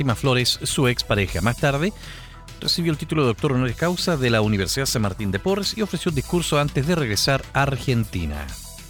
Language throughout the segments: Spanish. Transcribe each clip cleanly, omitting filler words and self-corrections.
Flores, su expareja. Más tarde, recibió el título de doctor honoris causa de la Universidad San Martín de Porres y ofreció un discurso antes de regresar a Argentina.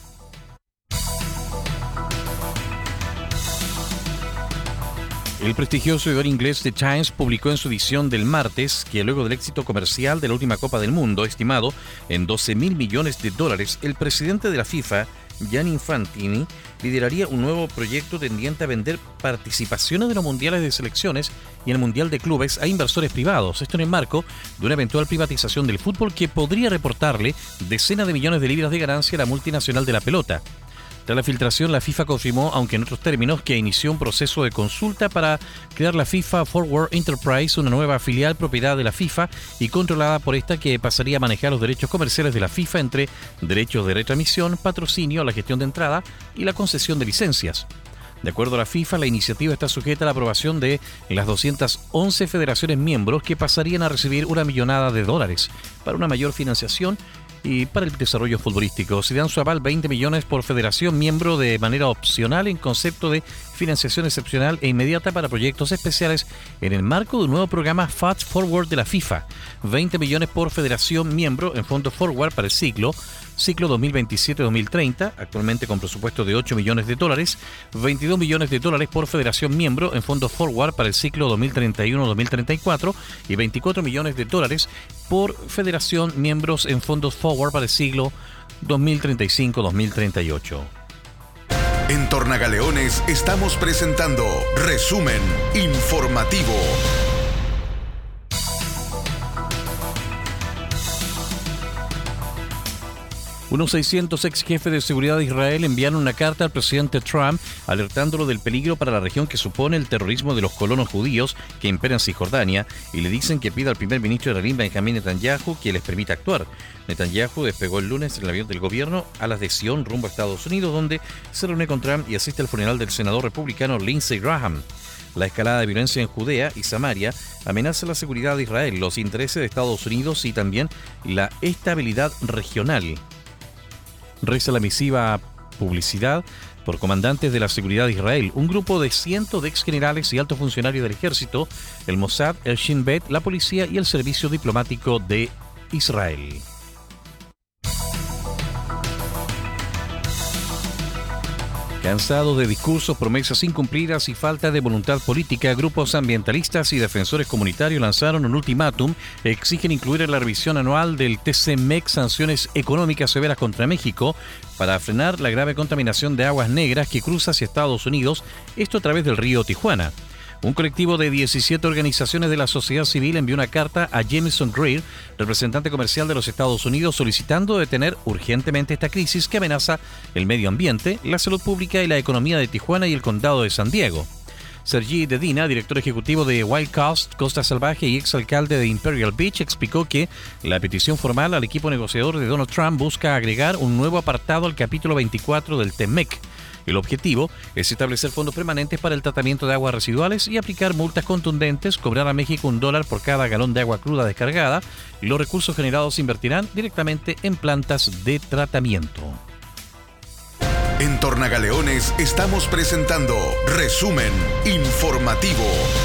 El prestigioso diario inglés The Times publicó en su edición del martes que luego del éxito comercial de la última Copa del Mundo, estimado en $12.000 millones, el presidente de la FIFA, Gianni Infantini, lideraría un nuevo proyecto tendiente a vender participaciones de los mundiales de selecciones y el mundial de clubes a inversores privados. Esto en el marco de una eventual privatización del fútbol que podría reportarle decenas de millones de libras de ganancia a la multinacional de la pelota. Tras la filtración, la FIFA confirmó, aunque en otros términos, que inició un proceso de consulta para crear la FIFA Forward Enterprise, una nueva filial propiedad de la FIFA y controlada por esta, que pasaría a manejar los derechos comerciales de la FIFA entre derechos de retransmisión, patrocinio, la gestión de entrada y la concesión de licencias. De acuerdo a la FIFA, la iniciativa está sujeta a la aprobación de las 211 federaciones miembros, que pasarían a recibir $1 millón para una mayor financiación y para el desarrollo futbolístico. Se dan su aval 20 millones por federación miembro de manera opcional en concepto de financiación excepcional e inmediata para proyectos especiales en el marco de un nuevo programa Fast Forward de la FIFA. 20 millones por federación miembro en fondo Forward para el ciclo 2027-2030, actualmente con presupuesto de $8 millones, 22 millones por federación miembro en fondo Forward para el ciclo 2031-2034 y 24 millones por federación miembros en fondos Forward para el siglo 2035-2038. En Tornagaleones estamos presentando Resumen Informativo. Unos 600 ex jefes de seguridad de Israel enviaron una carta al presidente Trump alertándolo del peligro para la región que supone el terrorismo de los colonos judíos que imperan Cisjordania, y le dicen que pida al primer ministro israelí Benjamín Netanyahu que les permita actuar. Netanyahu despegó el lunes en el avión del gobierno alas de Sion rumbo a Estados Unidos, donde se reúne con Trump y asiste al funeral del senador republicano Lindsey Graham. La escalada de violencia en Judea y Samaria amenaza la seguridad de Israel, los intereses de Estados Unidos y también la estabilidad regional. Reza la misiva publicidad por comandantes de la seguridad de Israel, un grupo de cientos de ex generales y altos funcionarios del ejército, el Mossad, el Shin Bet, la policía y el servicio diplomático de Israel. Cansados de discursos, promesas incumplidas y falta de voluntad política, grupos ambientalistas y defensores comunitarios lanzaron un ultimátum. Exigen incluir en la revisión anual del TCMEC sanciones económicas severas contra México para frenar la grave contaminación de aguas negras que cruza hacia Estados Unidos, esto a través del río Tijuana. Un colectivo de 17 organizaciones de la sociedad civil envió una carta a Jameson Greer, representante comercial de los Estados Unidos, solicitando detener urgentemente esta crisis que amenaza el medio ambiente, la salud pública y la economía de Tijuana y el condado de San Diego. Sergi Dedina, director ejecutivo de Wild Coast, Costa Salvaje y exalcalde de Imperial Beach, explicó que la petición formal al equipo negociador de Donald Trump busca agregar un nuevo apartado al capítulo 24 del TEMEC. El objetivo es establecer fondos permanentes para el tratamiento de aguas residuales y aplicar multas contundentes, cobrar a México $1 por cada galón de agua cruda descargada. Los recursos generados se invertirán directamente en plantas de tratamiento. En Tornagaleones estamos presentando Resumen Informativo.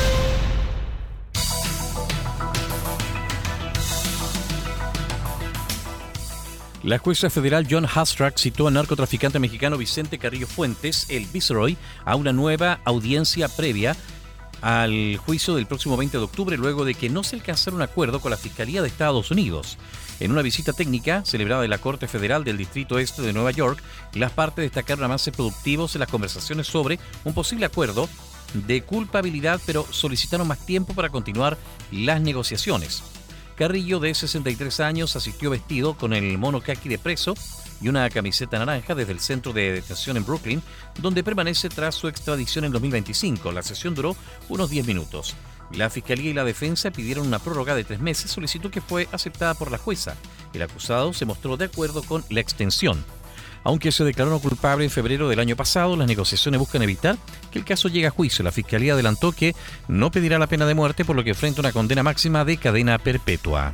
La jueza federal John Hastrack citó al narcotraficante mexicano Vicente Carrillo Fuentes, el Viceroy, a una nueva audiencia previa al juicio del próximo 20 de octubre, luego de que no se alcanzara un acuerdo con la Fiscalía de Estados Unidos. En una visita técnica celebrada en la Corte Federal del Distrito Este de Nueva York, las partes destacaron avances productivos en las conversaciones sobre un posible acuerdo de culpabilidad, pero solicitaron más tiempo para continuar las negociaciones. Carrillo, de 63 años, asistió vestido con el mono caqui de preso y una camiseta naranja desde el centro de detención en Brooklyn, donde permanece tras su extradición en 2025. La sesión duró unos 10 minutos. La Fiscalía y la Defensa pidieron una prórroga de 3 meses, solicitud que fue aceptada por la jueza. El acusado se mostró de acuerdo con la extensión. Aunque se declaró no culpable en febrero del año pasado, las negociaciones buscan evitar que el caso llegue a juicio. La Fiscalía adelantó que no pedirá la pena de muerte, por lo que enfrenta una condena máxima de cadena perpetua.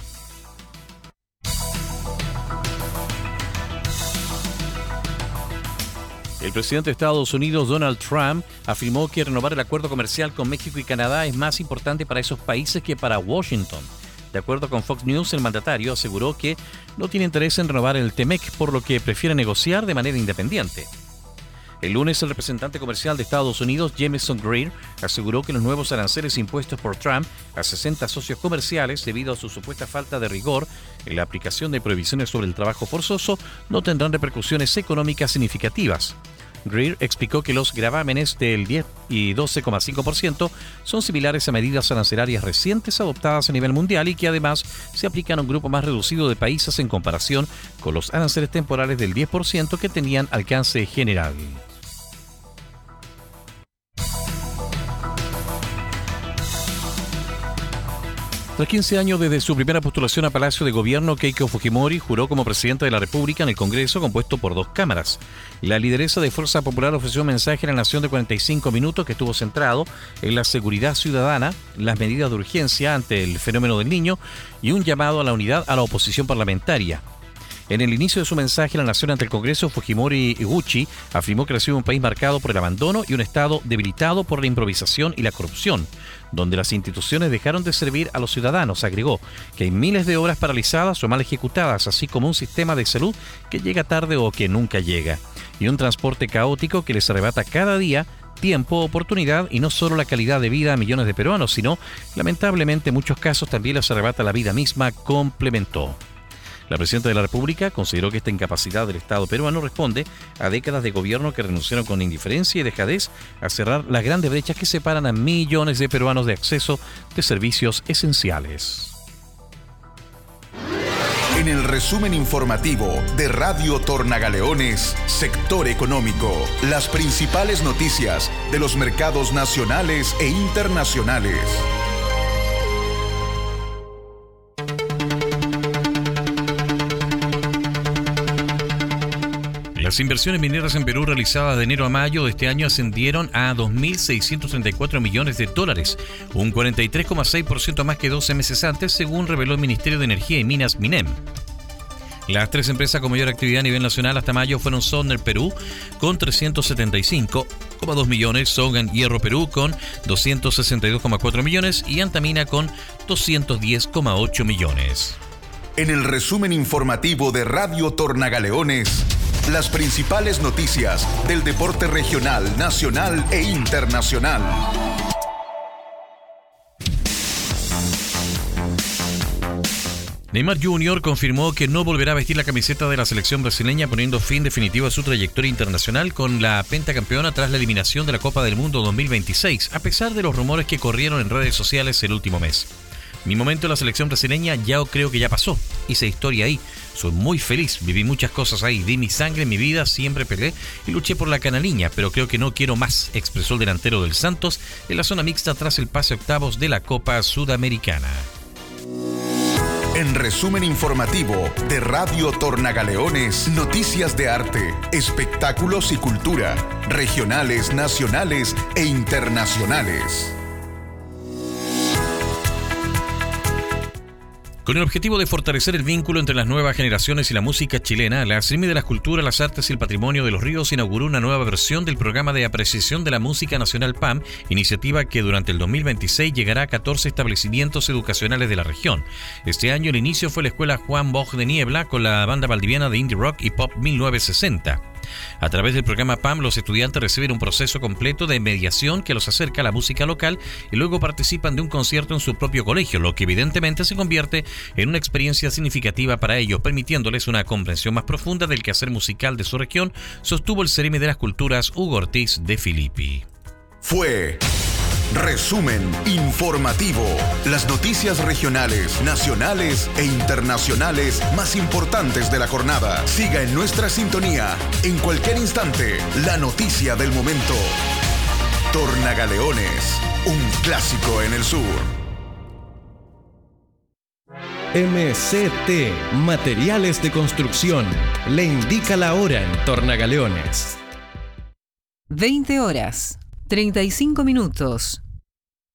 El El presidente de Estados Unidos, Donald Trump, afirmó que renovar el acuerdo comercial con México y Canadá es más importante para esos países que para Washington. De acuerdo con Fox News, el mandatario aseguró que no tiene interés en renovar el TEMEC, por lo que prefiere negociar de manera independiente. El lunes, el representante comercial de Estados Unidos, Jamieson Greer, aseguró que los nuevos aranceles impuestos por Trump a 60 socios comerciales, debido a su supuesta falta de rigor en la aplicación de prohibiciones sobre el trabajo forzoso, no tendrán repercusiones económicas significativas. Greer explicó que los gravámenes del 10 y 12,5% son similares a medidas arancelarias recientes adoptadas a nivel mundial y que además se aplican a un grupo más reducido de países en comparación con los aranceles temporales del 10% que tenían alcance general. Tras 15 años desde su primera postulación a Palacio de Gobierno, Keiko Fujimori juró como presidenta de la República en el Congreso compuesto por 2 cámaras. La lideresa de Fuerza Popular ofreció un mensaje a la nación de 45 minutos que estuvo centrado en la seguridad ciudadana, las medidas de urgencia ante el fenómeno del Niño y un llamado a la unidad a la oposición parlamentaria. En el inicio de su mensaje a la nación ante el Congreso, Fujimori Iguchi afirmó que recibe un país marcado por el abandono y un Estado debilitado por la improvisación y la corrupción, donde las instituciones dejaron de servir a los ciudadanos. Agregó que hay miles de obras paralizadas o mal ejecutadas, así como un sistema de salud que llega tarde o que nunca llega, y un transporte caótico que les arrebata cada día tiempo, oportunidad y no solo la calidad de vida a millones de peruanos, sino, lamentablemente, en muchos casos también les arrebata la vida misma, complementó. La presidenta de la República consideró que esta incapacidad del Estado peruano responde a décadas de gobierno que renunciaron con indiferencia y dejadez a cerrar las grandes brechas que separan a millones de peruanos de acceso de servicios esenciales. En el resumen informativo de Radio Tornagaleones, Sector Económico, las principales noticias de los mercados nacionales e internacionales. Las inversiones mineras en Perú realizadas de enero a mayo de este año ascendieron a $2.634 millones, un 43,6% más que 12 meses antes, según reveló el Ministerio de Energía y Minas, MINEM. Las 3 empresas con mayor actividad a nivel nacional hasta mayo fueron Sonder Perú con 375,2 millones, Sogan Hierro Perú con 262,4 millones y Antamina con 210,8 millones. En el resumen informativo de Radio Tornagaleones, las principales noticias del deporte regional, nacional e internacional. Neymar Jr. confirmó que no volverá a vestir la camiseta de la selección brasileña, poniendo fin definitivo a su trayectoria internacional con la pentacampeona tras la eliminación de la Copa del Mundo 2026, a pesar de los rumores que corrieron en redes sociales el último mes. Mi momento en la selección brasileña ya creo que ya pasó. Hice historia ahí. Soy muy feliz. Viví muchas cosas ahí. Di mi sangre en mi vida. Siempre peleé y luché por la canaliña. Pero creo que no quiero más, expresó el delantero del Santos en la zona mixta tras el pase a octavos de la Copa Sudamericana. En resumen informativo de Radio Tornagaleones, noticias de arte, espectáculos y cultura, regionales, nacionales e internacionales. Con el objetivo de fortalecer el vínculo entre las nuevas generaciones y la música chilena, la CIMI de las Culturas, las Artes y el Patrimonio de los Ríos inauguró una nueva versión del programa de apreciación de la música nacional PAM, iniciativa que durante el 2026 llegará a 14 establecimientos educacionales de la región. Este año el inicio fue la Escuela Juan Bosch de Niebla con la banda valdiviana de indie rock y pop 1960. A través del programa PAM, los estudiantes reciben un proceso completo de mediación que los acerca a la música local y luego participan de un concierto en su propio colegio, lo que evidentemente se convierte en una experiencia significativa para ellos, permitiéndoles una comprensión más profunda del quehacer musical de su región, sostuvo el CEREMI de las Culturas, Hugo Ortiz de Filippi. Fue resumen informativo. Las noticias regionales, nacionales e internacionales más importantes de la jornada. Siga en nuestra sintonía. En cualquier instante, la noticia del momento. Tornagaleones, un clásico en el sur. MCT, Materiales de Construcción, le indica la hora en Tornagaleones. 20 horas, 35 minutos.